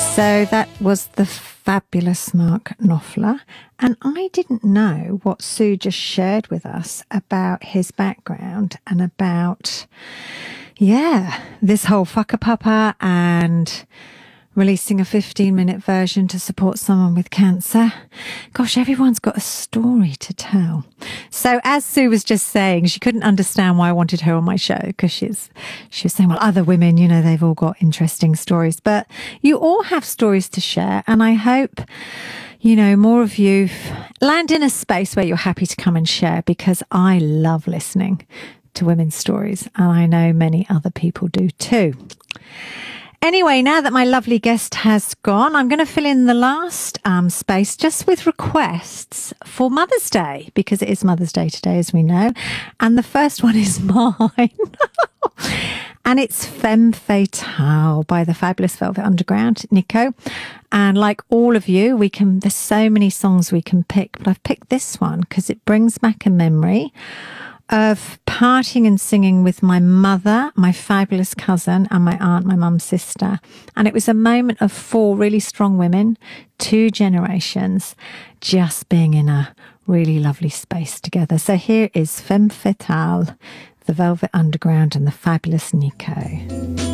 So that was the fabulous Mark Knopfler. And I didn't know what Sue just shared with us about his background and about, this whole fucker pupper and releasing a 15-minute version to support someone with cancer. Gosh, everyone's got a story to tell. So as Sue was just saying, she couldn't understand why I wanted her on my show because she was saying, well, other women, they've all got interesting stories. But you all have stories to share. And I hope, more of you land in a space where you're happy to come and share, because I love listening to women's stories. And I know many other people do too. Anyway, now that my lovely guest has gone, I'm going to fill in the last space just with requests for Mother's Day, because it is Mother's Day today, as we know. And the first one is mine. And it's Femme Fatale by the fabulous Velvet Underground, Nico. And like all of you, there's so many songs we can pick, but I've picked this one because it brings back a memory of partying and singing with my mother, my fabulous cousin, and my aunt, my mum's sister. And it was a moment of 4 really strong women, 2 generations, just being in a really lovely space together. So here is Femme Fatale, the Velvet Underground, and the fabulous Nico.